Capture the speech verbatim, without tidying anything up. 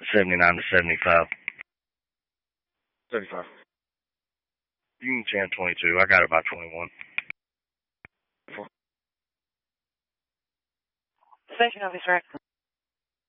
seventy-nine to seventy-five. seventy-five. Union Champ twenty-two. I got it by twenty-one. Station officer.